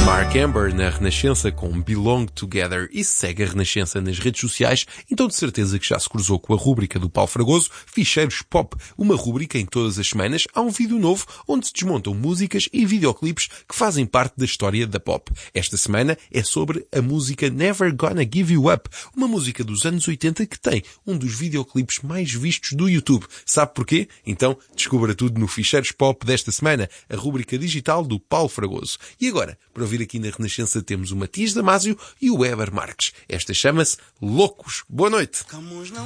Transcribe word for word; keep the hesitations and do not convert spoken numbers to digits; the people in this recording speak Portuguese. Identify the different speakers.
Speaker 1: Mark Amber na Renascença com Belong Together e segue a Renascença nas redes sociais, então de certeza que já se cruzou com a rúbrica do Paulo Fragoso, Ficheiros Pop, uma rúbrica em que todas as semanas há um vídeo novo onde se desmontam músicas e videoclipes que fazem parte da história da pop. Esta semana é sobre a música Never Gonna Give You Up, uma música dos anos oitenta que tem um dos videoclipes mais vistos do YouTube. Sabe porquê? Então descubra tudo no Ficheiros Pop desta semana, a rúbrica digital do Paulo Fragoso. E agora, para ouvir aqui na Renascença, temos o Matias Damasio e o Weber Marques. Esta chama-se Loucos. Boa noite.